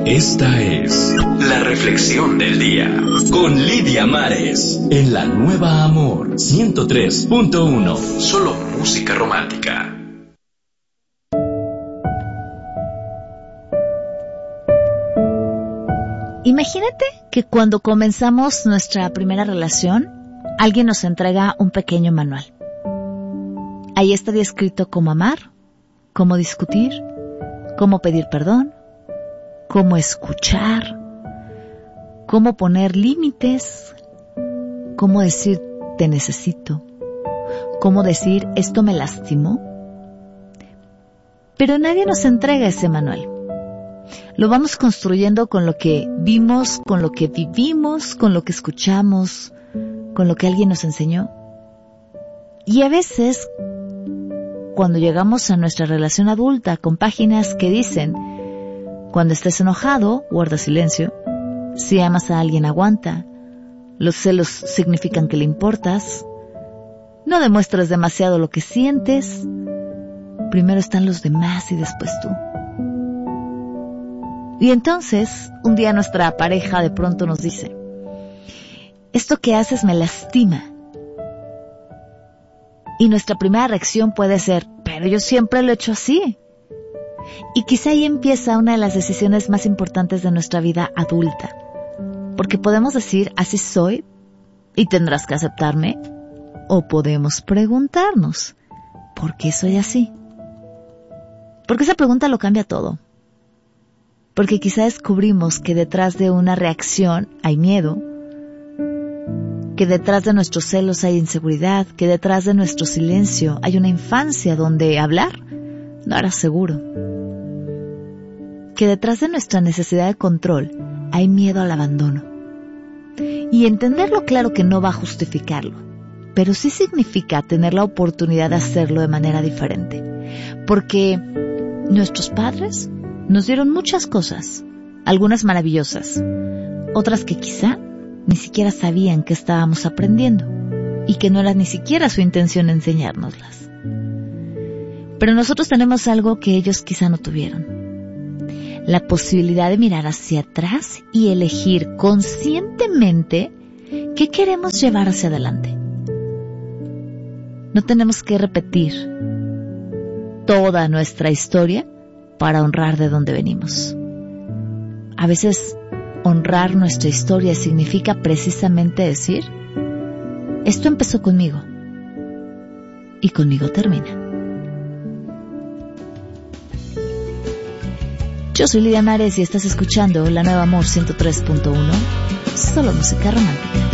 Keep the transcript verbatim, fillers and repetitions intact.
Esta es la reflexión del día con Lidia Mares en la Nueva Amor ciento tres punto uno. Solo música romántica. Imagínate que cuando comenzamos nuestra primera relación, alguien nos entrega un pequeño manual. Ahí estaría escrito cómo amar, cómo discutir, cómo pedir perdón, cómo escuchar, cómo poner límites, cómo decir te necesito, cómo decir esto me lastimó. Pero nadie nos entrega ese manual. Lo vamos construyendo con lo que vimos, con lo que vivimos, con lo que escuchamos, con lo que alguien nos enseñó. Y a veces, cuando llegamos a nuestra relación adulta con páginas que dicen: cuando estés enojado, guarda silencio. Si amas a alguien, aguanta. Los celos significan que le importas. No demuestres demasiado lo que sientes. Primero están los demás y después tú. Y entonces, un día nuestra pareja de pronto nos dice: esto que haces me lastima. Y nuestra primera reacción puede ser: pero yo siempre lo he hecho así. Y quizá ahí empieza una de las decisiones más importantes de nuestra vida adulta. Porque podemos decir, así soy, y tendrás que aceptarme. O podemos preguntarnos, ¿por qué soy así? Porque esa pregunta lo cambia todo. Porque quizá descubrimos que detrás de una reacción hay miedo, que detrás de nuestros celos hay inseguridad, que detrás de nuestro silencio hay una infancia donde hablar no era seguro, que detrás de nuestra necesidad de control hay miedo al abandono. Y entenderlo, claro que no va a justificarlo, pero sí significa tener la oportunidad de hacerlo de manera diferente. Porque nuestros padres nos dieron muchas cosas, algunas maravillosas, otras que quizá ni siquiera sabían que estábamos aprendiendo y que no era ni siquiera su intención enseñárnoslas. Pero nosotros tenemos algo que ellos quizá no tuvieron: la posibilidad de mirar hacia atrás y elegir conscientemente qué queremos llevar hacia adelante. No tenemos que repetir toda nuestra historia para honrar de dónde venimos. A veces honrar nuestra historia significa precisamente decir: esto empezó conmigo y conmigo termina. Yo soy Lidia Mares y estás escuchando La Nueva Amor ciento tres punto uno, solo música romántica.